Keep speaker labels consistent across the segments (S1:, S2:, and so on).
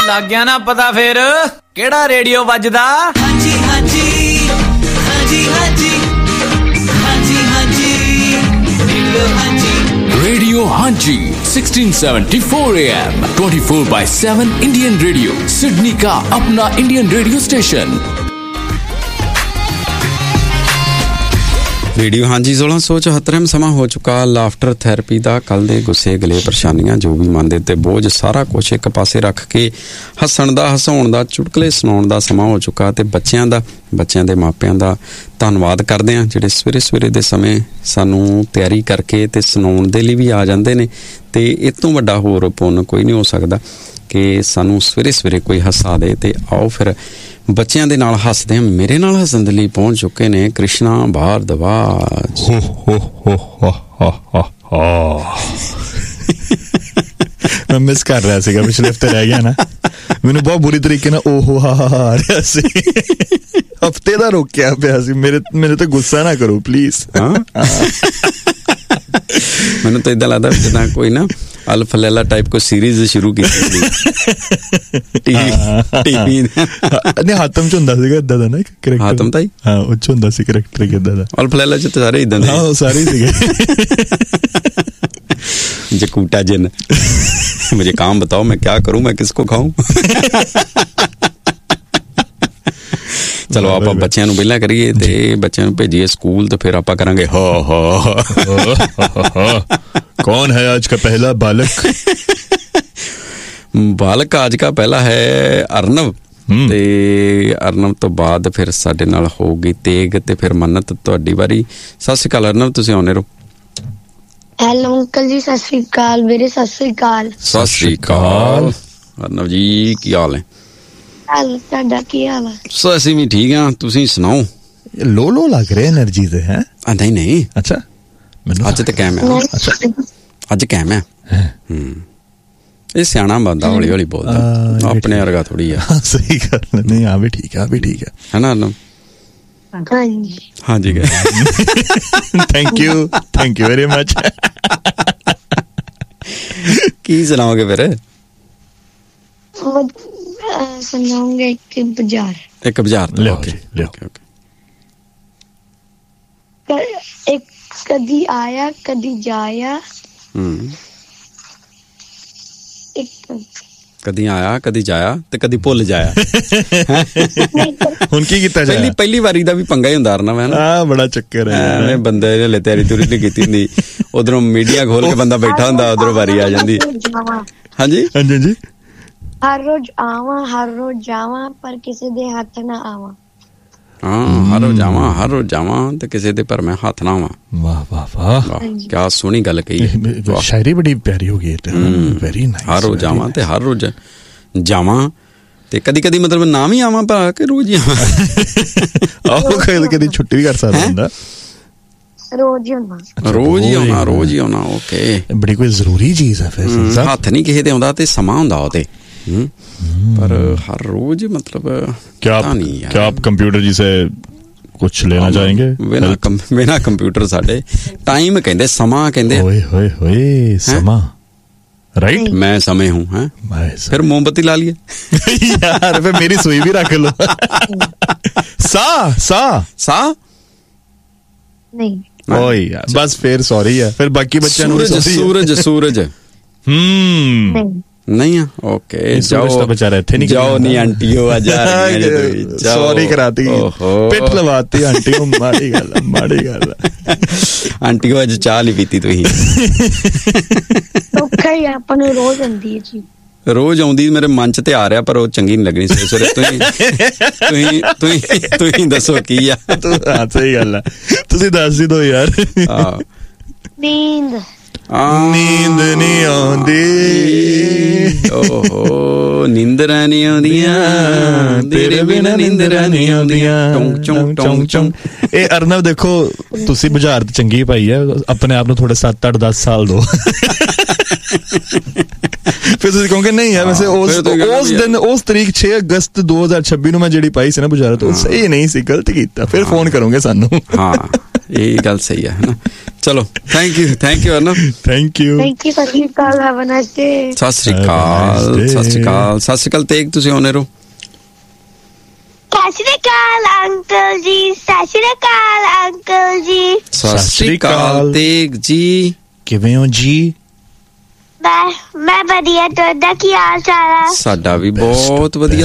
S1: ਲੱਗ ਗਿਆ ਨਾ ਪਤਾ ਫਿਰ ਕਿਹੜਾ ਰੇਡੀਓ ਵੱਜਦਾ? ਹਾਂਜੀ ਹਾਂਜੀ ਹਾਂਜੀ ਹਾਂਜੀ ਹਾਂਜੀ ਹਾਂਜੀ
S2: ਰੇਡੀਓ ਹਾਂਜੀ 1674 AM 24/7 इंडियन रेडियो, सिडनी का अपना इंडियन रेडियो स्टेशन।
S3: रेडियो ਹਾਂਜੀ 1674 ਸਮਾਂ ਹੋ ਚੁੱਕਾ ਲਾਫਟਰ ਥੈਰੇਪੀ ਦਾ। ਕੱਲ ਦੇ ਗੁੱਸੇ ਗਲੇ ਪਰੇਸ਼ਾਨੀਆਂ ਜੋ ਵੀ ਮਨ ਦੇ ਉੱਤੇ ਬੋਝ ਸਾਰਾ ਕੁਝ ਇੱਕ ਪਾਸੇ ਰੱਖ ਕੇ ਹੱਸਣ ਦਾ ਹਸਾਉਣ ਦਾ ਚੁਟਕਲੇ ਸੁਣਾਉਣ ਦਾ ਸਮਾਂ ਹੋ ਚੁੱਕਾ ਤੇ ਬੱਚਿਆਂ ਦੇ ਮਾਪਿਆਂ ਦਾ ਧੰਨਵਾਦ ਕਰਦੇ ਹਾਂ ਜਿਹੜੇ ਸਵੇਰੇ ਦੇ ਸਮੇਂ ਸਾਨੂੰ ਤਿਆਰੀ ਕਰਕੇ ਤੇ ਸੁਣਾਉਣ ਦੇ ਲਈ ਵੀ ਆ ਜਾਂਦੇ ਨੇ। ਤੇ ਇਹ ਤੋਂ ਵੱਡਾ ਹੋਰ ਪੁੰਨ ਕੋਈ ਨਹੀਂ ਹੋ ਸਕਦਾ ਕਿ ਸਾਨੂੰ ਸਵੇਰੇ ਕੋਈ ਹੱਸਾ ਦੇ। ਤੇ ਆਓ ਫਿਰ ਬੱਚਿਆਂ ਦੇ ਨਾਲ ਹੱਸਦੇ ਹਾਂ। ਮੇਰੇ ਨਾਲ ਹੱਸਣ ਦੇ ਲਈ ਪਹੁੰਚ ਚੁੱਕੇ ਨੇ ਕ੍ਰਿਸ਼ਨਾ ਭਾਰਦਵਾਜ।
S4: ਮੈਂ ਮਿਸ ਕਰ ਰਿਹਾ ਸੀਗਾ, ਪਿਛਲੇ ਹਫਤੇ ਰਹਿ ਗਿਆ ਨਾ, ਮੈਨੂੰ ਬਹੁਤ ਬੁਰੀ ਤਰੀਕੇ ਨਾਲ ਓਹੋ ਹਾ ਰਿਹਾ ਸੀ। ਹਫਤੇ ਦਾ ਰੋਕਿਆ ਪਿਆ ਸੀ। ਮੇਰੇ ਤੇ ਗੁੱਸਾ ਨਾ ਕਰੋ ਪਲੀਜ਼।
S3: ਮੈਨੂੰ ਤਾਂ ਏਦਾਂ ਲੱਗਦਾ ਜਿੱਦਾਂ ਕੋਈ ਨਾ ਅਲਫ ਲੈਲਾ ਟਾਈਪ ਕੋਈ ਸੀਰੀਜ਼ ਸ਼ੁਰੂ ਕੀਤੀ ਟੀਵੀ
S4: ਨੇ। ਹਾਤਮ ਚ ਹੁੰਦਾ ਸੀਗਾ ਏਦਾਂ ਦਾ ਨਾ ਕਰੈਕਟਰ। ਹਾਤਮ ਤਾਂ ਹਾਂ, ਉਹ ਚ ਹੁੰਦਾ ਸੀ ਕਰੈਕਟਰ ਏਦਾਂ ਦਾ।
S3: ਅਲਫ ਲੈਲਾ ਚ ਤਾਂ ਸਾਰੇ ਏਦਾਂ ਦੇ।
S4: ਹਾਂ, ਸਾਰੇ ਸੀਗੇ।
S3: जकूटा जिन मुझे काम बताओ, मैं क्या करूं, मैं किसको खाऊं। चलो आप बच्चों ਨੂੰ ਪਹਿਲਾਂ ਕਰੀਏ ਤੇ ਬੱਚਿਆਂ ਨੂੰ ਭੇਜੀਏ ਸਕੂਲ ਤੇ ਫਿਰ ਆਪਾਂ ਕਰਾਂਗੇ
S4: कौन है आज का पहला बालक?
S3: बालक आज का पहला है अर्नव। ਤੇ ਅਰਨਵ ਤੋਂ ਬਾਅਦ ਫਿਰ ਸਾਡੇ ਨਾਲ ਹੋਊਗੀ ਤੇਗ ਤੇ ਫਿਰ ਮੰਨਤ। ਤੁਹਾਡੀ ਵਾਰੀ। ਸਤਿ ਸ਼੍ਰੀ ਅਕਾਲ ਅਰਨਵ, ਤੁਸੀਂ ਆਉਣੇ ਰਹੋ।
S5: ਹੈਲੋ ਅੰਕਲ ਜੀ, ਸਤਿ ਸ਼੍ਰੀ ਅਕਾਲ ਵੀਰੇ। ਸਤਿ ਸ਼੍ਰੀ ਅਕਾਲ।
S3: ਸਤਿ ਸ਼੍ਰੀ ਅਕਾਲ ਅਰਨਵ ਜੀ, ਕੀ ਹਾਲ ਹੈ?
S5: ਤੁਹਾਡਾ ਕੀ ਹਾਲ ਹੈ?
S3: ਸੋ ਅਸੀਂ ਵੀ ਠੀਕ ਹਾਂ, ਤੁਸੀਂ ਸੁਣਾਓ?
S4: ਲੋ ਲੱਗ ਰਿਹਾ એનર્ਜੀ ਤੇ ਹੈ?
S3: ਨਹੀਂ
S4: ਅੱਛਾ, ਮੈਨੂੰ
S3: ਅੱਜ ਤੇ ਕੈਮ ਹੈ। ਅੱਛਾ, ਅੱਜ ਕੈਮ ਹੈ। ਇਹ ਸਿਆਣਾ ਬੰਦਾ ਹੌਲੀ ਹੌਲੀ ਬੋਲਦਾ, ਆਪਣੇ ਵਰਗਾ ਥੋੜੀ ਆ।
S4: ਸਹੀ ਗੱਲ ਨਹੀਂ, ਆ ਵੀ ਠੀਕ ਹੈ ਹੈ ਨਾ ਅਰਨਵ?
S3: ਹਾਂਜੀ
S4: ਥੈਂਕ ਯੂ ਵੈਰੀ ਮਚ।
S3: ਕੀ ਸੁਣਾਓਗੇ ਫਿਰ?
S5: ਸੁਣਾਉਂਗੇ ਇੱਕ ਬਾਜ਼ਾਰ।
S4: ਲਿਓ।
S5: ਇੱਕ ਕਦੀ ਆਇਆ ਕਦੀ ਜਾਇਆ।
S3: ਕਦੀ ਆਇਆ ਕਦੀ ਜਾਇਆ ਤੇ ਕਦੀ ਭੁੱਲ ਜਾਇਆ।
S4: ਹੁਣ ਕੀ ਕੀਤਾ ਜਾਏ?
S3: ਪਹਿਲੀ ਵਾਰੀ ਦਾ ਵੀ ਪੰਗਾ ਹੀ ਹੁੰਦਾ ਨਾ। ਮੈਂ
S4: ਬੜਾ ਚੱਕਰ ਹੈ।
S3: ਬੰਦੇ ਨੇ ਤਿਆਰੀ ਤੁਰੀ ਨਹੀਂ ਕੀਤੀ ਹੁੰਦੀ, ਉਧਰੋਂ ਮੀਡੀਆ ਖੋਲ ਕੇ ਬੰਦਾ ਬੈਠਾ ਹੁੰਦਾ, ਉਧਰੋਂ ਵਾਰੀ ਆ ਜਾਂਦੀ। ਹਾਂਜੀ।
S5: ਹਰ ਰੋਜ਼ ਆਵਾਂ ਹਰ ਰੋਜ਼ ਜਾਵਾਂ ਪਰ ਕਿਸੇ ਦੇ ਹੱਥ ਨਾ ਆਵਾਂ।
S3: ਹਾਂ, ਹਰ ਰੋਜ਼ ਜਾਵਾਂ ਤੇ ਕਿਸੇ ਦੇ ਪਰ ਮੈਂ ਹੱਥ ਨਾ ਆਵਾਂ।
S4: ਵਾਹ ਵਾਹ ਵਾਹ,
S3: ਕਿਆ ਸੋਹਣੀ ਗੱਲ ਕਹੀ।
S4: ਸ਼ਾਇਰੀ ਬੜੀ ਪਿਆਰੀ ਹੋ ਗਈ। Very nice.
S3: ਹਰ ਰੋਜ਼ ਜਾਵਾਂ ਤੇ ਹਰ ਰੋਜ਼ ਜਾਵਾਂ ਤੇ ਕਦੀ ਮਤਲਬ ਨਾ ਵੀ ਆਵਾਂ ਪਰ ਕਿ ਰੋਜ਼ ਹੀ ਆਵਾਂ।
S4: ਆਹੋ, ਕਦੀ ਛੁੱਟੀ ਵੀ ਕਰ ਸਕਦਾ ਹੁੰਦਾ।
S5: ਰੋਜ਼ ਹੀ ਆਉਣਾ।
S3: ਓਕੇ,
S5: ਬੜੀ
S4: ਕੋਈ ਜ਼ਰੂਰੀ ਚੀਜ਼ ਹੈ ਫਿਰ।
S3: ਹੱਥ ਨਹੀਂ ਕਿਸੇ ਦੇ ਆਉਂਦਾ ਤੇ ਸਮਾਂ ਹੁੰਦਾ ਉਹ ਤੇ। पर हर रोज मतलब
S4: क्या आप कंप्यूटर जी से कुछ लेना चाहेंगे?
S3: बिना कंप्यूटर साडे टाइम कहंदे, समा कहंदे।
S4: ओए समा, राइट?
S3: मैं समय हूँ। हैं फिर मोमबत्ती ला लिए
S4: यार, फिर मेरी सुई भी रख लो। सा
S5: नहीं।
S4: ओए यार, बस फिर सॉरी है। फिर बाकी बच्चों
S3: ਨੂੰ सूरज नहीं है। ओके, जाओ बेचारा थे नहीं। जाओ नहीं आंटियो आ जा रही है।
S4: सॉरी कराती, पिट लवाती आंटियो। माड़ी गल
S3: आंटियो आज चाह नहीं पीती तुही।
S5: ਔਖਾ ਹੀ ਆਪਾਂ ਨੂੰ ਰੋਜ਼ ਆਉਂਦੀ ਹੈ ਜੀ।
S3: ਰੋਜ਼ ਆਉਂਦੀ ਮੇਰੇ ਮਨ ਚ ਤੇ ਆ ਰਿਹਾ, ਪਰ ਉਹ ਚੰਗੀ ਨਹੀਂ ਲੱਗਣੀ ਸਵੇਰੇ। ਤੁਸੀਂ ਦੱਸੋ ਕੀ ਆ?
S4: ਸਹੀ ਗੱਲ ਆ, ਤੁਸੀਂ ਦੱਸ ਹੀ ਦੋ ਯਾਰ।
S5: ਨੀਂਦ
S4: ਨਹੀਂ ਆਉਂਦੀ।
S3: ਓਹੋ, ਨੀਂਦਰਾਂ ਨਹੀਂ ਆਉਂਦੀਆਂ ਤੇਰੇ ਬਿਨਾਂ, ਨੀਂਦਰਾਂ ਨਹੀਂ ਆਉਂਦੀਆਂ। ਚੌਂ।
S4: ਇਹ ਅਰਨਵ ਦੇਖੋ, ਤੁਸੀਂ ਬੁਝਾਰਤ ਚੰਗੀ ਪਾਈ ਹੈ, ਆਪਣੇ ਆਪ ਨੂੰ ਥੋੜੇ 7, 8, 10 ਸਾਲ ਦੋ। ਫਿਰ ਤੁਸੀਂ ਕਹੋਗੇ ਨਹੀਂ ਯਾਰ, ਵੈਸੇ ਉਸ ਦਿਨ ਉਸ ਤਰੀਕ 6 ਅਗਸਤ 2026 ਨੂੰ ਮੈਂ ਜਿਹੜੀ ਪਾਈ ਸੀ ਨਾ ਬੁਝਾਰਤ, ਉਹ ਸਹੀ ਨਹੀਂ ਸੀ, ਗਲਤ ਕੀਤਾ। ਫਿਰ ਫੋਨ ਕਰੋਗੇ ਸਾਨੂੰ।
S3: ਹਾਂ, ਇਹ ਗੱਲ ਸਹੀ ਹੈ ਨਾ। ਚਲੋ thank you Arnab.
S4: Thank you.
S5: Thank you, ਸਤਿ ਸ਼੍ਰੀ ਅਕਾਲ, have a nice day.
S3: ਸਤਿ ਸ਼੍ਰੀ ਅਕਾਲ ਤੇਗ, ਤੁਸੀਂ ਆਉਣੇ ਰਹੋ।
S5: ਸਤਿ ਸ਼੍ਰੀ ਅਕਾਲ ਅੰਕਲ ਜੀ, ਸਤਿ ਸ਼੍ਰੀ ਅਕਾਲ ਅੰਕਲ ਜੀ।
S3: ਸਤਿ ਸ਼੍ਰੀ ਅਕਾਲ ਤੇਗ ਜੀ,
S4: ਕਿਵੇਂ ਹੋ ਜੀ?
S5: ਮੈਂ ਵਧੀਆ, ਤੁਹਾਡਾ ਕੀ ਹਾਲ ਚਾਲ ਆ?
S3: ਸਾਡਾ ਵੀ ਬਹੁਤ ਵਧੀਆ।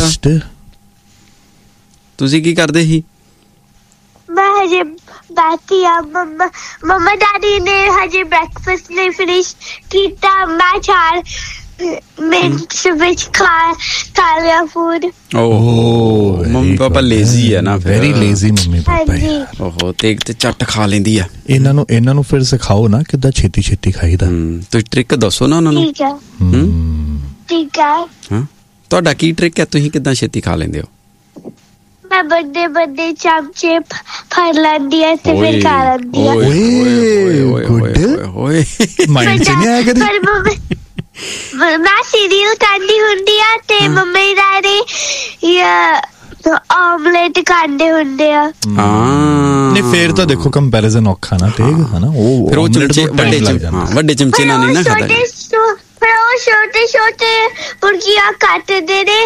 S3: ਤੁਸੀਂ ਕੀ ਕਰਦੇ ਸੀ?
S5: ਮੈਂ ਹਜੇ ਬੈਠੀ ਆ। ਮੰਮਾ ਡੈਡੀ ਨੇ ਹਜੇ ਬ੍ਰੈਕਫਾਸਟ ਨਹੀਂ ਫਿਨਿਸ਼ ਕੀਤਾ। ਮੈਂ 4 ਮਿੰਟ ਵਿੱਚ ਖਾ ਲਿਆ ਫੂਡ।
S3: ਓਹ ਮੰਮੀ ਪਾਪਾ ਲੇਜ਼ੀ ਹੈ ਨਾ,
S4: ਵੈਰੀ ਲੇਜ਼ੀ ਮੰਮੀ ਪਾਪਾ।
S3: ਓਹੋ ਤੇਗ ਤੇ ਝੱਟ ਖਾ ਲੈਂਦੀ ਆ।
S4: ਇਹਨਾਂ ਨੂੰ ਫਿਰ ਸਿਖਾਓ ਨਾ ਕਿੱਦਾਂ ਛੇਤੀ ਖਾਈਦਾ।
S3: ਤੁਸੀਂ ਟ੍ਰਿਕ ਦੱਸੋ ਨਾ ਉਹਨਾਂ ਨੂੰ।
S5: ਠੀਕ ਆ।
S3: ਹਾਂ, ਤੁਹਾਡਾ ਕੀ ਟ੍ਰਿਕ ਹੈ? ਤੁਸੀਂ ਕਿੱਦਾਂ ਛੇਤੀ ਖਾ ਲੈਂਦੇ ਹੋ?
S5: ਮੈਂ ਵੱਡੇ ਚਮਚੇ ਫੜ ਲੈਂਦੀ ਆ ਤੇ ਫਿਰ ਖਾ ਲੈਂਦੀ ਆ।
S3: ਓਏ
S4: ਮਾਈਂਡ ਚ ਨਹੀਂ ਆਇਆ ਕਦੇ?
S5: ਮੈਂ ਸੀਰੀਅਲ ਖਾਂਦੀ ਹੁੰਦੀ ਆ ਤੇ ਮੰਮੀ ਡੈਡੀ ਆਮਲੇਟ ਖਾਂਦੇ ਹੁੰਦੇ ਆ।
S4: ਨਹੀਂ ਫੇਰ ਤਾਂ ਦੇਖੋ ਕੰਪੈਰੀਜ਼ਨ ਔਖਾ ਨਾ ਤੇਗ, ਹਨਾ? ਉਹ
S3: ਫਿਰ ਉਹ ਚਮਚੇ ਵੱਡੇ ਚਮਚੇ ਨਾਲ ਨਹੀਂ ਨਾ ਖਾਂਦਾ।
S5: ਫਿਰ ਉਹ ਛੋਟੇ ਮੁਰਗੀਆਂ ਕੱਟਦੇ ਨੇ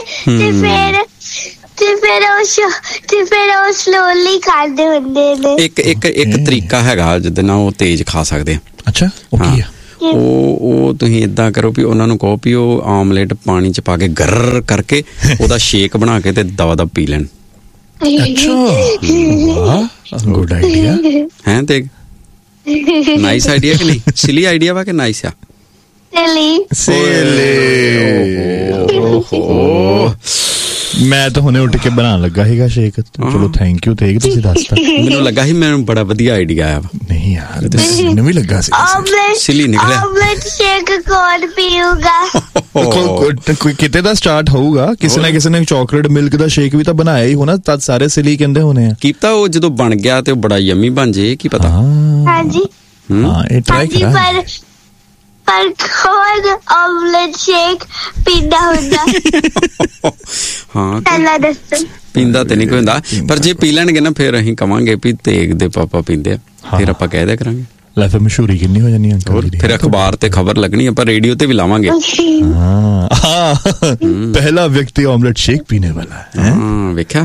S5: ਤੇ ਫਿਰ ਉਹ ਸਲੋਲੀ ਖਾਂਦੇ ਹੁੰਦੇ ਨੇ।
S3: ਇੱਕ ਤਰੀਕਾ ਹੈਗਾ ਜਿਹਦੇ ਨਾਲ ਉਹ ਤੇਜ਼ ਖਾ ਸਕਦੇ ਆ।
S4: ਅੱਛਾ, ਉਹ ਕੀ ਆ?
S3: ਉਹ ਤੁਸੀਂ ਇਦਾਂ ਕਰੋ ਵੀ ਉਹਨਾਂ ਨੂੰ ਕਹੋ ਵੀ ਉਹ ਆਮਲੇਟ ਪਾਣੀ ਚ ਪਾ ਕੇ ਗਰਰ ਕਰਕੇ ਉਹਦਾ ਸ਼ੇਕ ਬਣਾ ਕੇ ਤੇ ਦਵਾ ਪੀ ਲੈਣ।
S4: ਅੱਛਾ, ਗੁੱਡ ਆਈਡੀਆ
S3: ਹੈ ਤੇ ਨਾਈਸ ਆਈਡੀਆ ਕਿ ਨਹੀਂ? ਸਿਲੀ ਆਈਡੀਆ ਵਾ ਕਿ ਨਾਈਸ ਆ?
S4: ਮੈਂ ਤਾਂ ਹੁਣੇ ਉੱਠ ਕੇ ਬਣਾਉਣ ਲੱਗਾ ਸੀਗਾ ਸ਼ੇਕ। ਚਲੋ ਥੈਂਕ ਯੂ ਤੇਗ, ਤੁਸੀਂ ਦੱਸਤਾ।
S3: ਮੈਨੂੰ ਲੱਗਾ ਸੀ ਮੈਨੂੰ ਬੜਾ ਵਧੀਆ ਆਈਡੀਆ ਆਇਆ ਵਾ।
S4: ਨਹੀਂ ਯਾਰ, ਮੈਨੂੰ ਵੀ ਲੱਗਾ ਸੀ
S3: ਸਿਲੀ ਨਿਕਲਿਆ।
S5: ਆਮਲੇਟ ਸ਼ੇਕ ਕੌਣ ਪੀਊਗਾ?
S4: ਕਿਤੇ ਦਾ ਸਟਾਰਟ ਹੋਊਗਾ। ਕਿਸੇ ਨਾ ਕਿਸੇ ਨੇ ਚਾਕਲੇਟ ਮਿਲਕ ਦਾ ਸ਼ੇਕ ਵੀ ਤਾਂ ਬਣਾਇਆ ਹੀ ਹੋਣਾ, ਤਦ ਸਾਰੇ ਸਿਲੀ ਕਹਿੰਦੇ ਹੋਣੇ ਆ। ਕੀ ਪਤਾ ਉਹ ਜਦੋਂ ਬਣ ਗਿਆ ਤੇ ਉਹ ਬੜਾ ਯਮੀ ਬਣ ਜੇ, ਕੀ ਪਤਾ।
S5: ਹਾਂਜੀ
S4: ਹਾਂ, ਇਹ ਟਰਾਈ ਕਰਾਂ।
S5: ਪਰ ਕੌਣ ਆਮਲੇਟ ਸ਼ੇਕ ਪੀਂਦਾ ਹੁੰਦਾ?
S3: ਹਾਂ,
S5: ਪਹਿਲਾਂ ਦੱਸੋ।
S3: ਪੀਂਦਾ ਤੇ ਨਹੀਂ ਕੋਈ ਹੁੰਦਾ, ਪਰ ਜੇ ਪੀ ਲੈਣਗੇ ਨਾ ਫਿਰ ਅਸੀਂ ਕਵਾਂਗੇ ਵੀ ਤੇਗ ਦੇ ਪਾਪਾ ਪੀਂਦੇ ਆ, ਫਿਰ ਆਪਾਂ ਕਹਿ ਦਿਆ ਕਰਾਂਗੇ।
S4: ਲੈ ਫਿਰ ਮਸ਼ਹੂਰੀ ਕਿੰਨੀ ਹੋ ਜਾਣੀ ਅੰਕਲ ਦੀ।
S3: ਫਿਰ ਅਖਬਾਰ ਤੇ ਖਬਰ ਲੱਗਣੀ, ਆਪਾਂ ਰੇਡੀਓ ਤੇ ਵੀ ਲਾਵਾਂਗੇ।
S4: ਪਹਿਲਾ ਵਿਅਕਤੀ ਆਮਲੇਟ ਸ਼ੇਕ ਪੀਣੇ ਵਾਲਾ ਹੈ।
S3: ਹਾਂ, ਵੇਖਿਆ।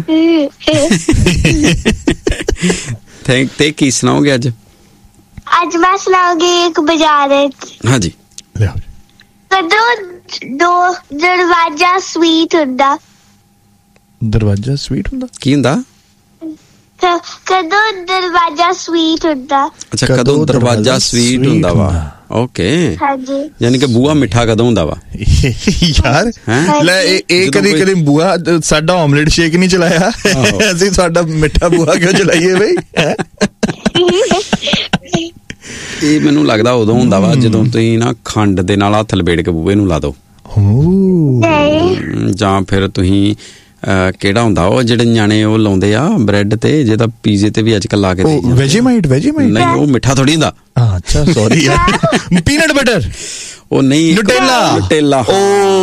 S3: ਤੇ ਕੀ ਸੁਣਾਓਗੇ ਅੱਜ?
S5: ਅੱਜ ਮੈਂ ਸੁਣਾਉਂਗੀ ਇੱਕ ਬਜ਼ਾਰਤ।
S3: ਹਾਂਜੀ,
S5: ਕਦੋਂ ਦਰਵਾਜ਼ਾ ਸਵੀਟ ਹੁੰਦਾ?
S4: ਦਰਵਾਜ਼ਾ ਸਵੀਟ ਹੁੰਦਾ?
S3: ਕੀ ਹੁੰਦਾ?
S5: ਕਦੋਂ ਦਰਵਾਜ਼ਾ ਸਵੀਟ ਹੁੰਦਾ?
S3: ਅੱਛਾ, ਕਦੋਂ ਦਰਵਾਜ਼ਾ ਸਵੀਟ ਹੁੰਦਾ ਵਾ। ਓਕੇ,
S5: ਹਾਂਜੀ,
S3: ਯਾਨੀ ਕਿ ਬੂਹਾ ਮਿੱਠਾ ਕਦੋਂ ਹੁੰਦਾ ਵਾ?
S4: ਯਾਰ ਲੈ ਇਹ ਕਦੀ ਬੂਹਾ ਸਾਡਾ ਆਮਲੇਟ ਸ਼ੇਕ ਨਹੀਂ ਚਲਾਇਆ, ਅਸੀਂ ਸਾਡਾ ਮਿੱਠਾ ਬੂਹਾ ਕਿਉਂ ਚਲਾਈਏ ਬਈ?
S3: ਇਹ ਮੈਨੂੰ ਲੱਗਦਾ ਉਦੋਂ ਹੁੰਦਾ ਵਾ ਜਦੋਂ ਤੁਸੀਂ ਨਾ ਖੰਡ ਦੇ ਨਾਲ ਹੱਥ ਲਪੇਟ ਕੇ ਬੂਹੇ ਨੂੰ ਲਾ ਦੋ, ਜਾਂ ਫਿਰ ਤੁਸੀਂ ਕਿਹੜਾ ਹੁੰਦਾ ਉਹ ਜਿਹੜੇ ਨਿਆਣੇ ਉਹ ਲਾਉਂਦੇ ਆ ਬ੍ਰੈਡ ਤੇ, ਜਿਹਦਾ ਪੀਜ਼ੇ ਤੇ ਵੀ ਅੱਜ ਕੱਲ ਲਾ ਕੇ
S4: ਵੈਜੀਮਾਈਟ
S3: ਨਹੀਂ, ਉਹ ਮਿੱਠਾ ਥੋੜੀ ਹੁੰਦਾ।
S4: ਅੱਛਾ ਸੌਰੀ ਯਾਰ, ਪੀਨਟ ਬਟਰ ਉਹ ਨਹੀਂ, ਨੂਟੇਲਾ ਓ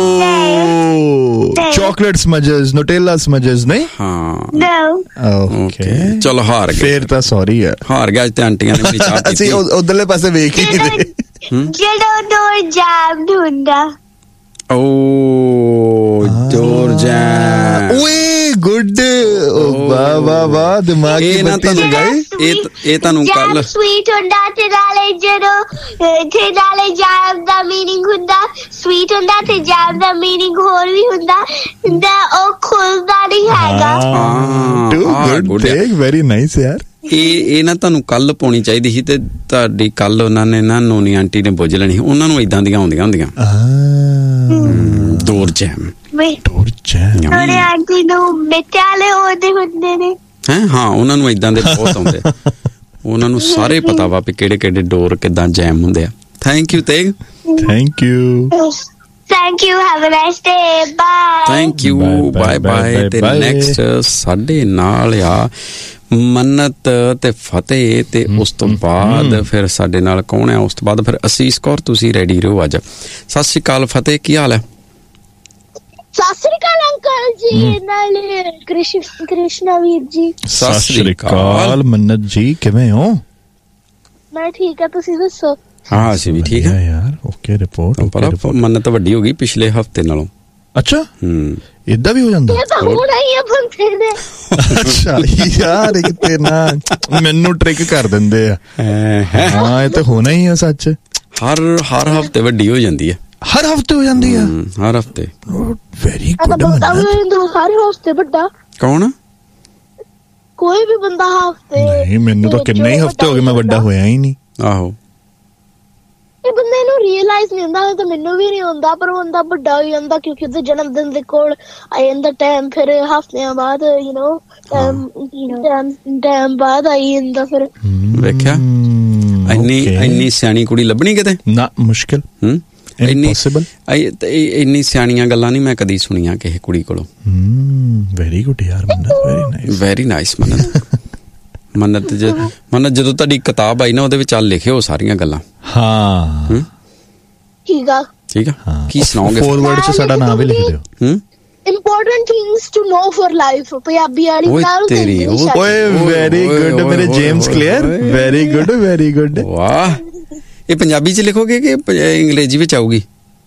S4: ਚਾਕਲੇਟ ਸਮਜਸ, ਨੂਟੇਲਾ ਸਮਜਸ ਨਹੀਂ।
S3: ਹਾਂ,
S4: ਓਕੇ
S3: ਚਲੋ ਹਾਰ ਗਏ
S4: ਫੇਰ ਤਾਂ ਸੌਰੀ ਯਾਰ, ਹਾਰ
S3: ਗਿਆ ਤੇ ਆਂਟੀਆਂ ਨੇ ਮੇਰੀ ਚਾਹ ਪੀਤੀ।
S4: ਅਸੀਂ ਉਧਰਲੇ ਪਾਸੇ ਵੇਖ ਹੀ ਨਹੀਂ ਰਹੇ।
S5: ਜਿਹੜਾ ਡੋਰ ਜੈਮ ਹੁੰਦਾ।
S3: ਓ ਡੋਰ ਜੈਮ,
S4: ਓਏ ਗੁੱਡ, ਵਾਹ ਵਾਹ ਦਿਮਾਗ ਦੀ ਬੱਤੀ ਜਗਾਈ।
S3: ਇਹ ਤੁਹਾਨੂੰ ਕੱਲ
S5: ਸਵੀਟ ਹੁੰਦਾ ਤੇ ਨਾਲੇ ਜਦੋਂ ਤੇ ਨਾਲੇ ਜੈਮ ਦਾ ਮੀਨਿੰਗ ਹੁੰਦਾ ਸਵੀਟ ਹੁੰਦਾ ਤੇ ਜੈਮ ਦਾ ਮੀਨਿੰਗ ਹੋਰ ਵੀ ਹੁੰਦਾ ਉਹ ਖੁੱਲਦਾ ਨਹੀਂ ਹੈਗਾ।
S4: ਗੁੱਡ, ਵੈਰੀ ਨਾਈਸ ਯਾਰ।
S3: ਇਹ ਨਾ ਤੁਹਾਨੂੰ ਕੱਲ ਪਾਉਣੀ ਚਾਹੀਦੀ ਸੀ ਤੇ ਤੁਹਾਡੀ ਕੱਲ ਉਹਨਾਂ ਨੇ ਨਾ ਨੋਨੀ ਆਂਟੀ ਨੇ ਬੁੱਝ ਲੈਣੀ, ਉਹਨਾਂ ਨੂੰ ਇਦਾਂ ਦੀਆਂ ਆਉਂਦੀਆਂ ਹੁੰਦੀਆਂ। ਡੋਰ ਜੈਮ,
S5: ਨੋਨੀ ਆਂਟੀ ਨੂੰ ਮਿੱਠੇ ਵਾਲੇ ਉਹਦੇ ਹੁੰਦੇ ਨੇ।
S3: ਹਾਂ, ਉਹਨਾਂ ਨੂੰ ਇਦਾਂ ਦੇ ਬਹੁਤ ਆਉਂਦੇ, ਉਹਨਾਂ ਨੂੰ ਸਾਰੇ ਪਤਾ ਵਾ ਵੀ ਕਿਹੜੇ ਕਿਹੜੇ ਡੋਰ ਕਿਦਾਂ ਜੈਮ ਹੁੰਦੇ ਆ। Thank you Tegh,
S4: thank you,
S5: thank you, have a nice day, bye.
S3: Thank you, bye bye. ਤੇ ਨੈਕਸਟ ਸਾਡੇ ਨਾਲ ਆ ਮੰਨਤ ਤੇ ਫਤਿਹ, ਤੇ ਉਸ ਤੋਂ ਬਾਅਦ ਫਿਰ ਸਾਡੇ ਨਾਲ ਕੌਣ ਹੈ? ਉਸ ਤੋਂ ਬਾਅਦ ਫਿਰ ਅਸੀਸ ਕੌਰ। ਤੁਸੀਂ ਰੈਡੀ ਰਹੋ ਅੱਜ। ਸਤਿ ਸ਼੍ਰੀ ਅਕਾਲ ਫਤਿਹ, ਕੀ ਹਾਲ ਹੈ?
S5: ਸਤਿ ਸ਼੍ਰੀ ਅਕਾਲ ਅੰਕਲ ਜੀ, ਨਾਲੇ ਕ੍ਰਿਸ਼ਨਾ ਵੀਰ ਜੀ।
S4: ਸਤਿ ਸ਼੍ਰੀ ਅਕਾਲ ਮੰਨਤ ਜੀ, ਕਿਵੇਂ ਹੋ?
S5: ਮੈਂ ਠੀਕ ਆ, ਤੁਸੀਂ ਦੱਸੋ?
S3: ਹਾਂ ਅਸੀਂ ਵੀ ਠੀਕ ਆ
S4: ਯਾਰ। Okay report.
S3: ਪਰ ਮੰਨਤ ਵੱਡੀ ਹੋ ਗਈ ਪਿਛਲੇ ਹਫਤੇ ਨਾਲੋਂ।
S4: ਅੱਛਾ ਇਦਾਂ ਵੀ ਹੋ ਜਾਂਦਾ?
S5: ਇਹ ਤਾਂ ਹੋਣਾ ਹੀ ਆ ਬੰਦੇ ਨੇ।
S4: ਅੱਛਾ ਯਾਰ ਇੱਕ ਤੇ ਨਾ ਮੈਨੂੰ ਟ੍ਰਿਕ ਕਰ ਦਿੰਦੇ ਆ। ਹਾਂ ਇਹ ਤਾਂ ਹੋਣਾ ਹੀ ਆ ਸੱਚ।
S3: ਹਰ ਹਫਤੇ ਵੱਡੀ ਹੋ ਜਾਂਦੀ ਹੈ।
S4: ਹਰ ਹਫਤੇ ਹੋ ਜਾਂਦੀ ਆ?
S3: ਹਰ ਹਫਤੇ।
S4: Very good.
S5: ਹਰ ਹਫਤੇ ਵੱਡਾ
S3: ਕੌਣ?
S5: ਕੋਈ ਵੀ ਬੰਦਾ ਹਫਤੇ।
S4: ਨਹੀਂ ਮੈਨੂੰ ਤਾਂ ਕਿੰਨੇ ਹੀ ਹਫਤੇ ਹੋ ਗਏ ਮੈਂ ਵੱਡਾ ਹੋਇਆ ਹੀ ਨਹੀਂ।
S3: ਆਹੋ
S5: ਇਹ ਬੰਦੇ ਨੂੰ ਰੀਅਲਾਈਜ਼ ਨਹੀਂ ਹੁੰਦਾ। ਤਾਂ ਮੈਨੂੰ ਵੀ ਨਹੀਂ ਹੁੰਦਾ, ਪਰ ਬੰਦਾ ਵੱਡਾ ਹੋ ਜਾਂਦਾ ਕਿਉਂਕਿ ਉਹਦੇ ਜਨਮ ਦਿਨ ਦੇ ਕੋਲ ਆ ਜਾਂਦਾ ਟਾਈਮ। ਫਿਰ ਹਫਤਿਆਂ ਬਾਅਦ ਟਾਈਮ ਬਾਅਦ ਆਈ ਜਾਂਦਾ। ਫਿਰ
S3: ਵੇਖਿਆ ਇੰਨੀ ਸਿਆਣੀ ਕੁੜੀ ਲੱਭਣੀ ਕਿਤੇ
S4: ਨਾ ਮੁਸ਼ਕਿਲ।
S3: ਇੰਨੀ ਸਿਆਣੀਆਂ ਗੱਲਾਂ ਨਹੀਂ ਮੈਂ ਕਦੀ ਸੁਣੀਆਂ ਕਿਸੇ ਕੁੜੀ ਕੋਲੋਂ।
S4: ਵੈਰੀ ਗੁੱਡ ਯਾਰ ਮੰਨਤ।
S3: ਵੈਰੀ ਨਾਈਸ ਮੰਨਤ ਜਦੋਂ ਤੁਹਾਡੀ ਕਿਤਾਬ ਆਈ ਨਾ ਉਹਦੇ ਵਿੱਚ ਲਿਖਿਓ ਸਾਰੀਆਂ ਗੱਲਾਂ।
S4: ਹਾਂ
S5: ਠੀਕ ਆ
S3: ਕੀ ਸੁਣਾਓਗੇ?
S4: ਫੋਰਵਰਡ 'ਚ ਸਾਡਾ ਨਾਮ ਵੀ ਲਿਖ ਦਿਓ।
S5: important things to know for life Punjabi ਵਾਲੀ ਨਾਲ ਤੇਰੀ।
S4: ਓਏ ਵੈਰੀ ਗੁੱਡ ਮੇਰੇ ਜੇਮਸ ਕਲੀਅਰ। Very good. ਵਾਹ।
S3: ਇਹ ਪੰਜਾਬੀ 'ਚ ਲਿਖੋਗੇ ਕਿ ਅੰਗਰੇਜ਼ੀ ਵਿੱਚ ਆਊਗੀ?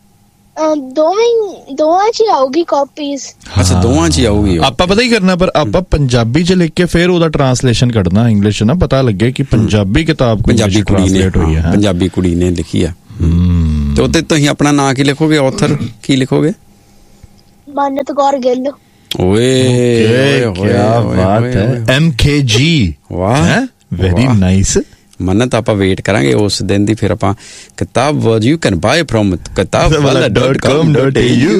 S5: ਦੋਵਾਂ 'ਚ ਆਊਗੀ ਕਾਪੀਜ਼।
S3: ਅੱਛਾ ਦੋਵਾਂ 'ਚ ਆਊਗੀ।
S4: ਆਪਾਂ ਪਤਾ ਹੀ ਕਰਨਾ, ਪਰ ਆਪਾਂ ਪੰਜਾਬੀ 'ਚ ਲਿਖ ਕੇ ਫਿਰ ਉਹਦਾ ਟ੍ਰਾਂਸਲੇਸ਼ਨ ਕੱਢਣਾ ਇੰਗਲਿਸ਼ 'ਚ ਨਾ, ਪਤਾ ਲੱਗੇ ਕਿ ਪੰਜਾਬੀ ਕਿਤਾਬ
S3: ਪੰਜਾਬੀ ਕੁੜੀ ਨੇ ਲਿਖੀ ਆ। ਤੇ ਉਹਦੇ ਤੁਸੀਂ ਆਪਣਾ ਨਾਂ ਕੀ ਲਿਖੋਗੇ? ਆਥਰ ਕੀ ਲਿਖੋਗੇ?
S5: ਮੰਨਤ ਕੌਰ ਗਿੱਲ।
S4: ਓਏ ਕੀ ਬਾਤ ਹੈ। MKG। ਵਾਹ ਵੈਰੀ ਨਾਈਸ।
S3: ਮੰਨਤ ਆਪਾਂ ਵੇਟ ਕਰਾਂਗੇ ਉਸ ਦਿਨ ਦੀ। ਫਿਰ ਆਪਾਂ ਕਿਤਾਬ you can bye from kitabwala.com.au।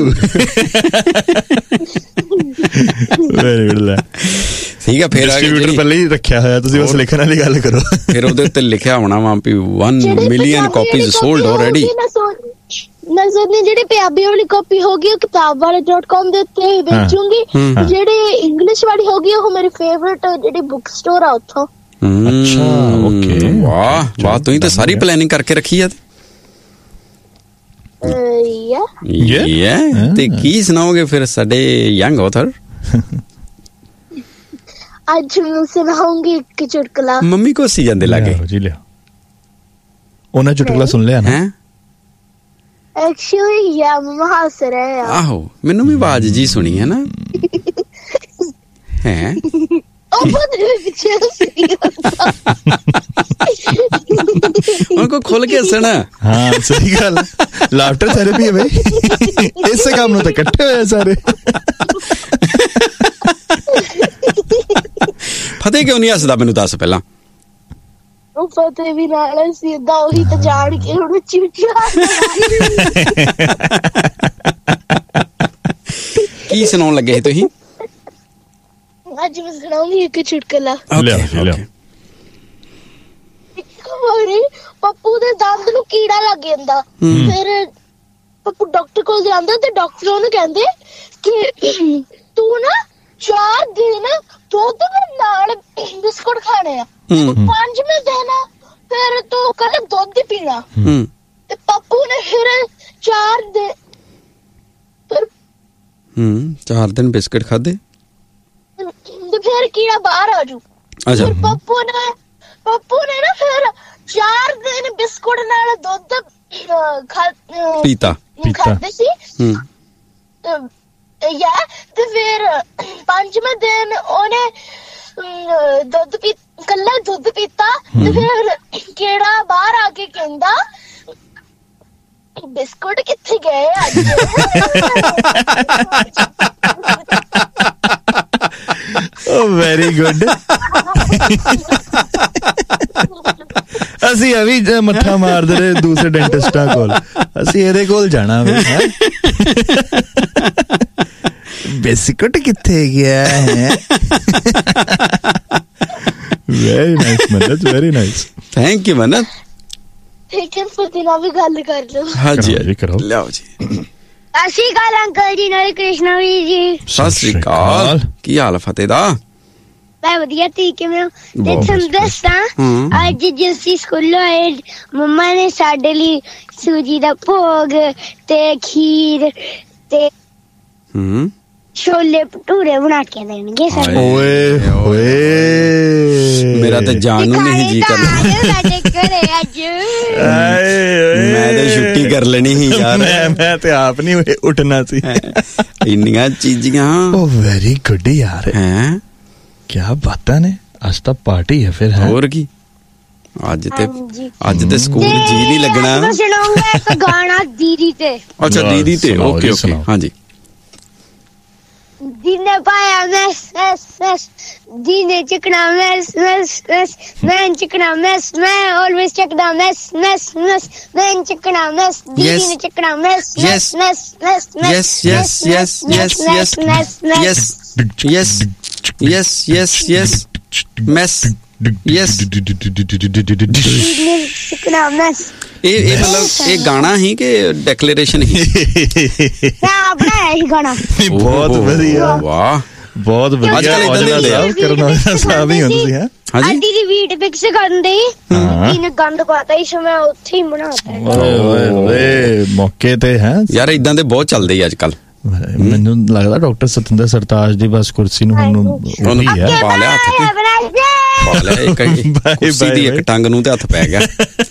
S3: Very good. ਠੀਕ ਆ ਫਿਰ ਡਿਸਟ੍ਰੀਬਿਊਟਰ ਪਹਿਲੇ ਹੀ ਰੱਖਿਆ ਹੋਇਆ, ਤੁਸੀਂ ਬਸ ਲਿਖਣ ਵਾਲੀ ਗੱਲ ਕਰੋ। ਫਿਰ ਉਹਦੇ ਉੱਤੇ ਲਿਖਿਆ ਹੋਣਾ ਵਾ ਵੀ 1 million ਕਾਪੀਜ਼ ਸੋਲਡ ਆਲਰੇਡੀ।
S5: ਨਜ਼ਰ ਨੇ ਜਿਹੜੀ ਪੰਜਾਬੀ ਵਾਲੀ ਕਾਪੀ ਹੋਗੀ ਉਹ kitabwala.com ਦੇ ਉੱਤੇ ਵੇਚੂੰਗੀ। ਜਿਹੜੀ ਇੰਗਲਿਸ਼ ਵਾਲੀ ਹੋਗੀ ਉਹ ਮੇਰੀ ਫੇਵਰਿਟ ਜਿਹੜੀ ਬੁੱਕ ਸਟੋਰ ਆ ਉੱਥੋਂ।
S4: ਅੱਛਾ ਓਕੇ।
S3: ਵਾਹ ਤੁਸੀਂ ਤਾਂ ਸਾਰੀ ਪਲੈਨਿੰਗ ਕਰਕੇ ਰੱਖੀ ਆ। ਤੇ ਕੀ ਸੁਣਾਓਗੇ ਫਿਰ ਸਾਡੇ ਯੰਗ ਆਥਰ?
S5: ਅੱਜ ਮੈਂ ਸੁਣਾਉਂਗੀ ਇੱਕ ਚੁਟਕਲਾ।
S3: ਮੰਮੀ ਕੋ ਸੀ ਜਾਂਦੇ ਲਾਗੇ
S4: ਜੀ। ਲਿਆ ਉਹਨਾਂ ਚੁਟਕਲਾ ਸੁਣ ਲਿਆ ਨਾ?
S5: ਐਕਚੁਅਲੀ ਯਾ ਮਮਾ ਹੱਸ ਰਹੇ ਆ।
S3: ਆਹੋ ਮੈਨੂੰ ਵੀ ਆਵਾਜ਼ ਜੀ ਸੁਣੀ ਹੈ ਨਾ। ਹੈ उनको खोल के हंसना। हाँ सही गल। लाफ्टर थेरेपी है भाई। इस काम ਨੂੰ ਤਾਂ ਇਕੱਠੇ ਹੋਏ ਸਾਰੇ। ਫਤਿਹ ਕਿਉਂ ਨਹੀਂ ਹੱਸਦਾ ਮੈਨੂੰ ਦੱਸ ਪਹਿਲਾਂ।
S5: ਉਹ ਫਤਿਹ ਵੀ ਨਾਲ ਸਿੱਧਾ ਉਹੀ ਤਾਂ ਜਾਣ ਕੇ ਹੁਣ ਚਿੜਚਿੜਾ। ਕੀ
S3: ਸੁਣਾਉਣ ਲੱਗੇ ਸੀ ਤੁਸੀਂ?
S5: ਅੱਜ ਮੈਂ ਸੁਣਾਉਂਗੀ ਇੱਕ ਚੁਟਕਲਾ।
S4: ਲਿਆ
S5: ਇੱਕ ਵਾਰੀ ਪੱਪੂ ਦੇ ਦੰਦ ਨੂੰ ਕੀੜਾ ਲੱਗ ਜਾਂਦਾ। ਫਿਰ ਪੱਪੂ ਡਾਕਟਰ ਕੋਲ ਜਾਂਦਾ ਤੇ ਡਾਕਟਰ ਉਹਨੂੰ ਕਹਿੰਦੇ ਕਿ ਤੂੰ ਨਾ 4 ਦਿਨ ਦੁੱਧ ਨਾਲ ਬਿਸਕੁਟ ਖਾਣੇ ਆ। 5ਵੇਂ ਦਿਨ ਫਿਰ ਤੂੰ ਕੱਲ ਦੁੱਧ ਹੀ ਪੀਣਾ। ਤੇ ਪੱਪੂ ਨੇ ਫਿਰ 4
S3: ਦਿਨ ਬਿਸਕੁਟ ਖਾਦੇ
S5: ਤੇ ਫਿਰ ਕੀੜਾ ਬਾਹਰ ਆ ਜੂ। ਫਿਰ ਪੱਪੂ ਨੇ ਨਾ ਫਿਰ 4 ਦਿਨ ਬਿਸਕੁਟ ਨਾਲ ਦੁੱਧ
S3: ਪੀਤਾ
S5: ਖਾਦੇ ਸੀ। ਤੇ ਫਿਰ 5ਵੇਂ ਦਿਨ ਉਹਨੇ ਕੱਲਾ ਦੁੱਧ ਪੀਤਾ। ਤੇ ਫਿਰ ਕੀੜਾ ਬਾਹਰ ਆ ਕੇ ਕਹਿੰਦਾ ਬਿਸਕੁਟ ਕਿੱਥੇ ਗਏ ਅੱਜ।
S4: Very good. ਅਸੀਂ ਅਭੀ ਮੱਥਾ ਮਾਰਦੇ ਰਹੇ ਦੂਸਰੇ ਡੈਂਟਿਸਟਾਂ ਕੋਲ, ਅਸੀਂ ਇਹਦੇ ਕੋਲ ਜਾਣਾ ਵੀ ਹੈ। ਬਿਸਕੁਟ ਕਿੱਥੇ ਗਿਆ ਹੈ। Very nice Mannat, very nice.
S3: Thank you ਮੰਨਤ।
S5: ਠੀਕ ਹੈ ਫਤਿਹ ਨਾਲ ਵੀ ਗੱਲ ਕਰ ਲਓ।
S3: ਹਾਂਜੀ ਕਰੋ ਲਿਆਓ ਜੀ।
S5: ਸਤਿ ਸ਼੍ਰੀ ਅਕਾਲ ਅੰਕਲ ਜੀ ਨਾਲ ਕ੍ਰਿਸ਼ਨਾ ਵੀਰ ਜੀ।
S3: ਸਤਿ ਸ਼੍ਰੀ ਅਕਾਲ। ਕੀ ਹਾਲ ਫਤਿਹ ਦਾ?
S5: ਮੈਂ ਵਧੀਆ ਠੀਕ ਹੈ। ਮੈਂ ਤੇ ਤੁਹਾਨੂੰ ਦੱਸਾਂ ਅੱਜ ਜਿਸ ਸਕੂਲੋਂ ਆਏ ਮੰਮਾ ਨੇ ਸਾਡੇ ਲਈ ਸੂਜੀ ਦਾ ਭੋਗ ਤੇ ਖੀਰ ਤੇ ਛੋਲੇ ਭਟੂਰੇ ਬਣਾ ਕੇ ਦੇਣਗੇ ਸਾਨੂੰ।
S4: ਓਏ ਹੋਏ
S3: ਮੇਰਾ ਤੇ ਜਾਣ ਨੂੰ ਨਹੀਂ ਜੀ ਕਰਦਾ।
S5: ਸਾਡੇ ਘਰੇ ਅੱਜ
S3: ਮੈਂ ਤੇ ਛੁੱਟੀ ਕਰ ਲੈਣੀ ਸੀ ਯਾਰ।
S4: ਮੈਂ ਤੇ ਆਪ ਨਹੀਂ ਉੱਠਣਾ ਸੀ।
S3: ਇੰਨੀਆਂ ਚੀਜ਼ਾਂ।
S4: ਓ ਵੈਰੀ ਗੁੱਡ ਯਾਰ।
S3: ਹੈ
S4: ਕੀ ਬਾਤਾਂ ਨੇ। ਅੱਜ ਤਾਂ ਪਾਰਟੀ ਹੈ ਫਿਰ।
S3: ਹੋਰ ਕੀ। ਅੱਜ ਤੇ ਸਕੂਲ ਜੀ ਨਹੀਂ ਲੱਗਣਾ।
S5: ਸੁਣਾਉਂਗਾ ਇੱਕ ਗਾਣਾ ਦੀਦੀ ਤੇ।
S3: ਅੱਛਾ ਦੀਦੀ ਤੇ। ਓਕੇ ਓਕੇ ਹਾਂਜੀ।
S5: ਦੀਨੇ ਪਾਇਆ ਮੈਸ ਦੀਨੇ ਚਿਕਣਾ ਮੈਸ ਮੈਂ ਚਿਕਣਾ ਮੈਸ ਮੈਂ ਆਲਵੇਸ ਚਿਕਣਾ ਮੈਸ ਮੈਂ ਚਿਕਣਾ ਮੈਸ ਦੀਦੀ ਨੇ ਚਿਕਣਾ mess
S3: yes mess yes
S5: ਚਿਕਣਾ mess.
S3: ਇਹ ਮਤਲਬ ਇਹ ਗਾਣਾ ਹੀ ਕਿ ਡੈਕਲੇਰੇਸ਼ਨ ਹੀ?
S5: ਬਣਾਇਆ ਹੀ ਗਾਣਾ।
S4: ਬਹੁਤ ਵਧੀਆ।
S3: ਵਾਹ
S4: ਬਹੁਤ ਵਧੀਆ। ਕਰਨਾ ਸਾਹਿਬ ਹੀ ਹੁੰਦੇ ਹੈ।
S5: ਹਾਂਜੀ ਦੀ ਵੀਡੀਓ ਪਿਕਸ ਕਰਦੇ ਇਹਨੇ ਗੰਦ ਪਾਤਾ ਇਸ ਮੈਂ ਉੱਥੇ ਹੀ ਬਣਾਤਾ।
S4: ਓਏ ਮੌਕੇ ਤੇ ਹੈ
S3: ਯਾਰ ਇਦਾਂ ਦੇ ਬਹੁਤ ਚੱਲਦੇ ਆ ਅੱਜ ਕੱਲ।
S4: ਮੈਨੂੰ ਲੱਗਦਾ ਡਾਕਟਰ ਸਤਿੰਦਰ ਸਰਤਾਜ ਦੀ ਬਸ ਕੁਰਸੀ ਨੂੰ ਉਹੀ ਹੈ
S3: ਪਾ ਲਿਆ ਕੁਰਸੀ ਦੀ ਇੱਕ ਟੰਗ ਨੂੰ ਤੇ ਹੱਥ ਪੈ ਗਿਆ।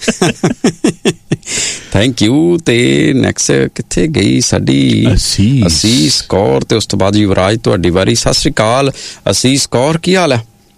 S3: Thank you. ਤੇ ਨੈਕਸਟ ਕਿੱਥੇ ਗਈ ਸਾਡੀ ਅਸੀਸ ਕੌਰ ਤੇ ਉਸ ਤੋਂ ਬਾਅਦ ਯੁਵਰਾਜ ਤੁਹਾਡੀ ਵਾਰੀ। ਸਤਿ ਸ੍ਰੀ ਅਕਾਲ ਅਸੀਸ ਕੌਰ, ਕੀ ਹਾਲ ਹੈ?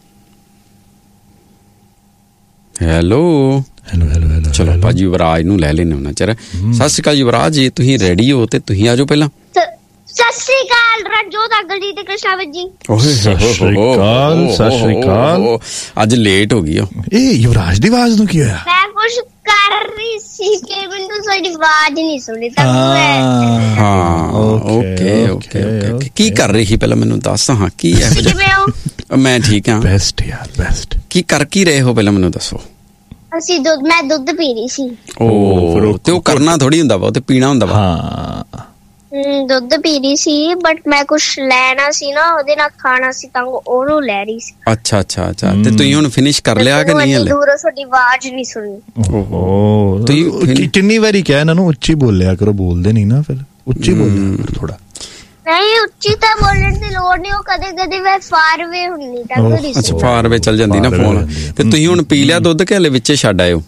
S3: ਹੈਲੋ ਚਲੋ ਭਾਜੀ ਯੁਵਰਾਜ ਨੂੰ ਲੈ ਲੈਣੇ ਉਹਨਾਂ ਚਿਰ। ਸਤਿ ਸ੍ਰੀ ਅਕਾਲ ਯੁਵਰਾਜ ਜੀ, ਤੁਸੀਂ ਰੈਡੀ ਹੋ ਤੇ ਤੁਸੀਂ ਆਜੋ ਪਹਿਲਾਂ।
S5: ਸਤਿ ਸ੍ਰੀ ਅਕਾਲ ਰਣਜੋਤ ਅੰਕਲ ਜੀ ਤੇ ਕ੍ਰਿਸ਼ਨਾਵਤ ਜੀ।
S4: ਸਤਿ ਸ੍ਰੀ ਅਕਾਲ।
S3: ਅੱਜ ਲੇਟ ਹੋ ਗਈ।
S4: ਇਹ ਯੁਵਰਾਜ ਦੀ ਆਵਾਜ਼ ਨੂੰ ਕੀ ਹੋਇਆ?
S5: ਮੈਂ ਕੁਝ ਕਰ ਰਹੀ ਸੀ ਕਿ ਮੈਨੂੰ ਤੁਹਾਡੀ ਆਵਾਜ਼ ਨਹੀਂ ਸੁਣੀ ਤਾਂ
S3: ਹਾਂ ਓਕੇ ਕੀ ਕਰ ਰਹੀ ਸੀ ਪਹਿਲਾਂ ਮੈਨੂੰ ਦੱਸ। ਹਾਂ ਕੀ ਹੈ?
S5: ਕਿਵੇਂ ਹੋ?
S3: ਮੈਂ ਠੀਕ ਹਾਂ।
S4: ਬੈਸਟ ਯਾਰ ਬੈਸਟ।
S3: ਕੀ ਕਰ ਕੀ ਰਹੇ ਹੋ ਪਹਿਲਾਂ ਮੈਨੂੰ ਦੱਸੋ।
S5: ਅਸੀਂ ਮੈਂ ਦੁੱਧ ਪੀ ਰਹੀ ਸੀ।
S3: ਤੇ ਉਹ ਕਰਨਾ ਥੋੜੀ ਹੁੰਦਾ ਵਾ, ਉਹ ਤੇ ਪੀਣਾ ਹੁੰਦਾ ਵਾ।
S4: ਹਾਂ
S5: ਦੁੱਧ ਪੀ ਰਹੀ ਸੀ ਬਟ ਮੈਂ ਕੁਝ ਲੈਣਾ ਸੀ ਨਾ, ਉਹਦੇ ਨਾਲ ਖਾਣਾ ਸੀ ਤਾਂ ਉਹਨੂੰ ਲੈ ਰਹੀ ਸੀ।
S3: ਅੱਛਾ ਤੇ ਤੁਸੀਂ ਹੁਣ ਫਿਨਿਸ਼ ਕਰ ਲਿਆ ਕਿ ਨਹੀਂ ਹਲੇ?
S5: ਦੂਰੋਂ ਤੁਹਾਡੀ ਆਵਾਜ਼ ਨਹੀਂ ਸੁਣੀ।
S4: ਓਹੋ ਤੁਸੀਂ ਕਿੰਨੀ ਵਾਰੀ ਕਿਹਾ ਇਹਨਾਂ ਨੂੰ ਉੱਚੀ ਬੋਲਿਆ ਕਰੋ, ਬੋਲਦੇ ਨਹੀਂ ਨਾ ਫਿਰ। ਉੱਚੀ ਬੋਲਿਆ ਕਰੋ ਥੋੜਾ।
S5: ਨਹੀਂ ਉੱਚੀ ਤਾਂ ਬੋਲਣ ਦੀ ਲੋੜ ਨਹੀਂ, ਉਹ ਕਦੇ ਮੈਂ ਫਾਰ ਵੇ ਹੁੰਨੀ ਤਾਂ।
S3: ਅੱਛਾ ਫਾਰ ਵੇ ਚੱਲ ਜਾਂਦੀ ਨਾ ਫੋਨ ਤੇ। ਤੁਸੀਂ ਹੁਣ ਪੀ ਲਿਆ ਦੁੱਧ ਕਿ ਹਲੇ ਵਿੱਚੇ ਛੱਡ ਆਇਓ?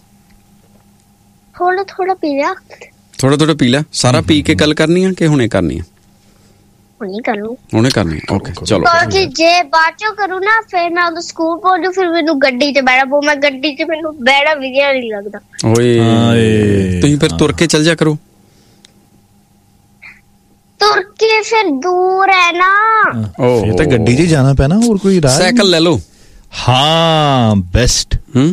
S5: ਥੋੜਾ ਪੀ ਲਿਆ।
S3: ਥੋੜਾ ਪੀ ਲਿਆ। ਸਾਰਾ ਪੀ ਕੇ ਗੱਲ ਕਰਨੀ ਆ ਕਿ ਹੁਣੇ ਕਰਨੀ ਆ? ਹੁਣੇ ਕਰਨੀ। ਓਕੇ ਚਲੋ।
S5: ਕਿਉਂਕਿ ਜੇ ਬਾਅਦ ਚੋਂ ਕਰੂ ਨਾ ਫਿਰ ਮੈਂ ਉਦੋਂ ਸਕੂਲ ਪਹੁੰਚੂ, ਫਿਰ ਮੈਨੂੰ ਗੱਡੀ 'ਚ ਬਹਿਣਾ ਪਊ। ਮੈਂ ਗੱਡੀ 'ਚ ਮੈਨੂੰ ਬਹਿਣਾ ਵਧੀਆ ਨਹੀਂ ਲੱਗਦਾ।
S3: ਓਏ ਤੁਸੀਂ ਫਿਰ ਤੁਰ ਕੇ ਚੱਲ ਜਾ ਕਰੋ।
S5: ਤੁਰ ਕੇ ਫਿਰ ਦੂਰ ਹੈ ਨਾ।
S4: ਇਹ ਤਾਂ ਗੱਡੀ 'ਚ ਜਾਣਾ ਪੈਣਾ, ਹੋਰ ਕੋਈ ਰਾਹ?
S3: ਸਾਈਕਲ ਲੈ ਲਓ।
S4: ਹਾਂ ਬੈਸਟ।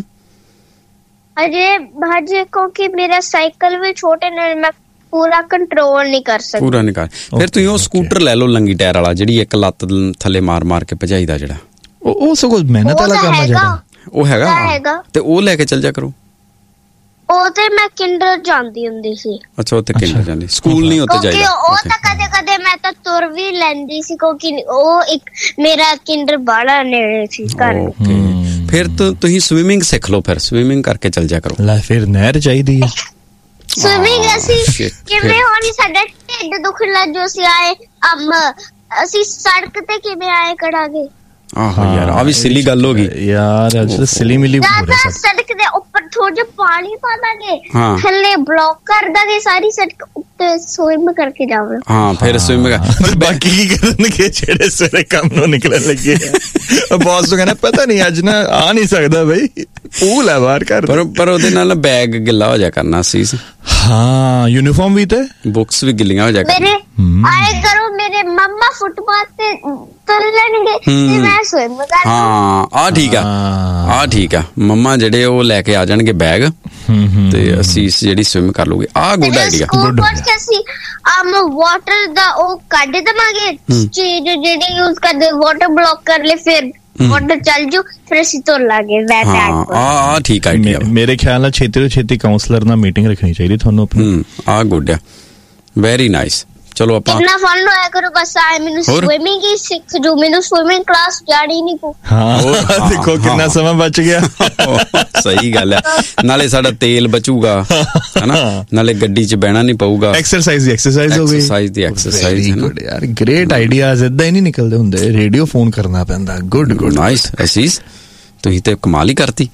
S5: ਹਜੇ ਕਿਉਂਕਿ ਮੇਰਾ ਸਾਈਕਲ ਵੀ ਛੋਟੇ ਨੇ, ਮੈਂ ਪੂਰਾ ਕੰਟਰੋਲ ਨਹੀਂ ਕਰ ਸਕਦੀ।
S3: ਪੂਰਾ ਨਹੀਂ ਕਰ। ਫਿਰ ਤੁਸੀਂ ਉਹ ਸਕੂਟਰ ਲੈ ਲਓ ਲੰਗੀ ਟਾਇਰ ਵਾਲਾ, ਜਿਹੜੀ ਇੱਕ ਲੱਤ ਥੱਲੇ ਮਾਰ ਕੇ ਭਜਾਈਦਾ ਜਿਹੜਾ।
S4: ਉਹ ਸਗੋਂ ਮਿਹਨਤ ਵਾਲਾ ਕੰਮ ਹੈ ਜਿਹੜਾ। ਉਹ
S3: ਹੈਗਾ ਤੇ ਉਹ ਲੈ ਕੇ ਚੱਲ ਜਾ ਕਰੋ।
S5: ਉਹ ਤੇ ਮੈਂ ਕਿੰਡਰ ਜਾਂਦੀ ਹੁੰਦੀ ਸੀ।
S3: ਅੱਛਾ ਉੱਥੇ ਕਿੰਡਰ ਜਾਂਦੀ, ਸਕੂਲ ਨਹੀਂ ਉੱਥੇ ਜਾਈਦਾ।
S5: ਉਹ ਤਾਂ ਕਦੇ ਮੈਂ ਤਾਂ ਤੁਰ ਵੀ ਲੈਂਦੀ ਸੀ ਕਿਉਂਕਿ ਉਹ ਇੱਕ ਮੇਰਾ ਕਿੰਡਰ ਬਾਹਲਾ ਨੇੜੇ ਸੀ ਘਰ।
S3: ਫਿਰ ਤੁਸੀਂ ਸਵਿਮਿੰਗ ਸਿੱਖ ਲਓ, ਫਿਰ ਸਵਿਮਿੰਗ ਕਰਕੇ ਚੱਲ ਜਾ ਕਰੋ।
S4: ਲੈ ਫਿਰ ਨਹਿਰ ਚਾਹੀਦੀ ਹੈ।
S5: ਸਵਿਮਿੰਗ ਅਸੀਂ ਕਿਵੇਂ ਹੋਣੀ? ਸਾਡਾ ਢਿੱਡ ਦੁਖਣ ਲੱਗ ਜੋ ਅਸੀਂ ਆਏ ਅਸੀਂ ਸੜਕ ਤੇ ਕਿਵੇਂ ਆਏ ਕਰਾਂਗੇ?
S3: ਆਹੋ ਯਾਰ ਆ ਵੀ ਸਿਲੀ ਗੱਲ ਹੋ ਗਈ
S4: ਯਾਰ। ਅੱਜ ਸਿਲੀ ਮਿਲੀ
S5: ਸੜਕ ਦੇ ਉੱਪਰ ਥੋੜਾ ਜਿਹਾ ਪਾਣੀ ਪਾ ਦਾਂਗੇ, ਥੱਲੇ ਬਲੌਕ ਕਰ ਦਾਂਗੇ ਸਾਰੀ ਸੜਕ, ਉੱਤੇ ਸਵਿਮ ਕਰਕੇ ਜਾਵਾਂਗੇ।
S3: ਹਾਂ ਫਿਰ ਸਵਿਮ
S4: ਬਾਕੀ ਕੀ ਕਰਨਗੇ ਜਿਹੜੇ ਸਵੇਰੇ ਕੰਮ ਨੂੰ ਨਿਕਲਣ ਲੱਗੇ? ਬੌਸ ਨੂੰ ਕਹਿੰਦਾ ਪਤਾ ਨਹੀਂ ਅੱਜ ਨਾ ਆ ਨਹੀਂ ਸਕਦਾ ਬਈ, ਪੂਲ ਹੈ ਬਾਹਰ ਕਰ।
S3: ਪਰ ਉਹਦੇ ਨਾਲ ਬੈਗ ਗਿੱਲਾ ਹੋ ਜਾ ਕਰਨਾ ਸੀ।
S4: ਹਾਂ ਯੂਨੀਫਾਰਮ ਵੀ ਤੇ
S3: ਬੁੱਕਸ ਵੀ ਗਿੱਲੀਆਂ ਹੋ ਜਾ
S5: ਮੇਰੇ ਆਏ ਕਰੋ। ਮੇਰੇ ਮੰਮਾ ਫੁੱਟਪਾਥ ਤੇ ਚੱਲਣਗੇ ਤੇ ਮੈਂ ਸਵਿਮ ਕਰ।
S3: ਹਾਂ ਆ ਠੀਕ ਆ ਮੰਮਾ ਜਿਹੜੇ ਉਹ ਲੈ ਕੇ ਆ ਜਾਣਗੇ ਬੈਗ ਤੇ ਅਸੀਂ ਜਿਹੜੀ ਸਵਿਮ ਕਰ ਲੂਗੇ। ਆ ਗੁੱਡ ਆਈਡੀਆ।
S5: ਅਸੀਂ ਵਾਟਰ ਦਾ ਉਹ ਕੱਢ ਦਵਾਂਗੇ ਚੀਜ਼ ਜਿਹੜੀ ਯੂਜ਼ ਕਰਦੇ, ਵਾਟਰ ਬਲੌਕ ਕਰ ਲੈ, ਫਿਰ ਵਾਟਰ ਚੱਲ ਜੂ, ਫਿਰ ਅਸੀਂ ਤੁਰ ਲਾਂਗੇ।
S3: ਆ ਠੀਕ ਆਈਡੀਆ।
S4: ਮੇਰੇ ਖਿਆਲ ਨਾਲ ਛੇਤੀ ਤੋਂ ਛੇਤੀ ਕਾਉਂਸਲਰ ਨਾਲ ਮੀਟਿੰਗ ਰੱਖਣੀ ਚਾਹੀਦੀ ਤੁਹਾਨੂੰ ਆਪਣੀ।
S3: ਆ ਗੁੱਡ ਆ, ਵੈਰੀ ਨਾਈਸ। ਚਲੋ ਆਪਾਂ
S5: ਕਿੰਨਾ ਫਨ ਹੋਇਆ ਕਰੋ ਬਸ ਆਏ ਮੈਨੂੰ ਸਵਿਮਿੰਗ ਹੀ ਸਿੱਖ ਜੋ ਮੈਨੂੰ ਸਵਿਮਿੰਗ ਕਲਾਸ ਜਾਣੀ ਨਹੀਂ ਪਊ।
S4: ਹਾਂ ਦੇਖੋ ਕਿੰਨਾ ਸਮਾਂ ਬਚ ਗਿਆ।
S3: ਸਹੀ ਗੱਲ ਹੈ, ਨਾਲੇ ਸਾਡਾ ਤੇਲ ਬਚੂਗਾ ਹਨਾ, ਨਾਲੇ ਗੱਡੀ 'ਚ ਬਹਿਣਾ ਨਹੀਂ ਪਊਗਾ।
S4: ਐਕਸਰਸਾਈਜ਼ ਦੀ ਐਕਸਰਸਾਈਜ਼ ਹੋ ਗਈ,
S3: ਐਕਸਰਸਾਈਜ਼
S4: ਗੁੱਡ ਯਾਰ, ਗ੍ਰੇਟ ਆਈਡੀਆਜ਼ ਏਦਾਂ ਹੀ ਨਹੀਂ ਨਿਕਲਦੇ ਹੁੰਦੇ, ਰੇਡੀਓ ਫੋਨ ਕਰਨਾ ਪੈਂਦਾ। ਗੁੱਡ
S3: ਨਾਈਸ ਅਸੀਸ, ਤੁਸੀਂ ਤੇ ਕਮਾਲ ਹੀ ਕਰਤੀ।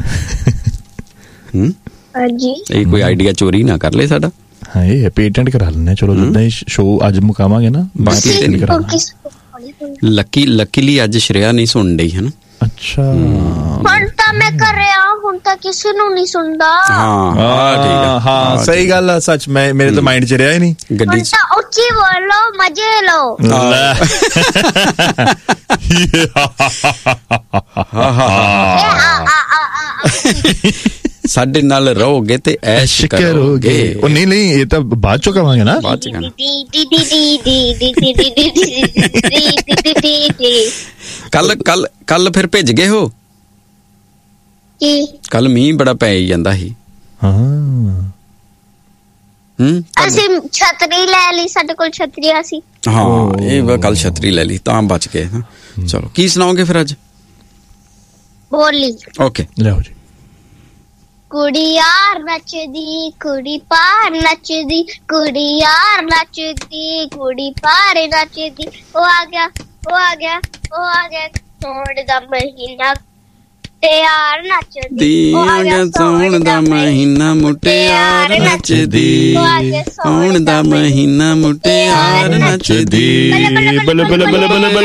S5: ਹਾਂਜੀ
S3: ਇਹ ਕੋਈ ਆਈਡੀਆ ਚੋਰੀ ਨਾ ਕਰ ਲੈ ਸਾਡਾ।
S4: ਹਾਂ ਇਹ ਪੇਟੈਂਟ ਕਰਾ ਲੈਣੇ, ਚਲੋ ਜਿੱਦਾਂ ਹੀ ਸ਼ੋਅ ਅੱਜ ਮੁਕਾਵਾਂਗੇ ਨਾ ਬਾਕੀ ਪੇਟੈਂਟ ਕਰਾ
S3: ਲੱਕੀਲੀ ਅੱਜ ਸ਼੍ਰੇਆ ਨਹੀਂ ਸੁਣ ਰਹੀ ਹੈ ਨਾ।
S4: ਅੱਛਾ
S5: ਹੁਣ ਤਾਂ ਮੈਂ ਕਰ ਰਿਹਾ, ਹੁਣ ਤਾਂ ਕਿਸੇ ਨੂੰ ਨਹੀਂ ਸੁਣਦਾ।
S4: ਹਾਂ ਸਹੀ ਗੱਲ ਆ, ਸੱਚ ਮੈਂ ਮੇਰੇ ਤਾਂ ਮਾਈਂਡ 'ਚ ਰਿਹਾ ਹੀ ਨਹੀਂ।
S3: ਗੱਡੀ
S5: ਹੁਣ ਤਾਂ ਉੱਚੀ ਬੋਲੋ, ਮਜ਼ੇ ਲਓ।
S3: ਸਾਡੇ ਨਾਲ ਰਹੋਗੇ ਤੇ ਐਸ਼ ਕਰੋਗੇ।
S4: ਉਹ ਨਹੀਂ ਇਹ ਤਾਂ ਬਾਅਦ ਚੋਂ ਕਵਾਂਗੇ ਨਾ, ਬਾਅਦ ਚ ਕਹਿਣਾ। ਕੱਲ
S3: ਫਿਰ ਭਿੱਜ ਗਏ ਹੋ? ਕੱਲ ਮੀਂਹ ਬੜਾ ਪੈ ਜਾਂਦਾ ਸੀ।
S5: ਅਸੀਂ ਛਤਰੀ ਲੈ ਲਈ, ਸਾਡੇ ਕੋਲ ਛਤਰੀ ਆ ਸੀ।
S3: ਹਾਂ ਇਹ ਕੱਲ ਛਤਰੀ ਲੈ ਲਈ ਤਾਂ ਬਚ ਗਏ। ਚਲੋ ਕੀ ਸੁਣਾਓਗੇ ਫਿਰ ਅੱਜ?
S5: ਬੋਲੀ
S3: ਓਕੇ
S4: ਲਿਆਓ ਜੀ।
S5: ਕੁੜੀ ਯਾਰ ਨੱਚਦੀ, ਕੁੜੀ ਪਾਰ ਨੱਚਦੀ, ਕੁੜੀ ਯਾਰ ਨੱਚਦੀ, ਕੁੜੀ ਪਾਰ ਨੱਚਦੀ। ਉਹ ਆ ਗਿਆ, ਉਹ ਆ ਗਿਆ, ਉਹ ਆ ਗਿਆ ਸੌਣ ਦਾ ਮਹੀਨਾ ਮੁਟਿਆਰ ਨੱਚਦੀ।
S3: ਆ ਗਿਆ ਸੌਣ ਦਾ ਮਹੀਨਾ ਮੁਟਿਆਰ ਨੱਚਦੀ, ਸੌਣ ਦਾ ਮਹੀਨਾ ਮੁਟਿਆਰ ਨੱਚਦੀ।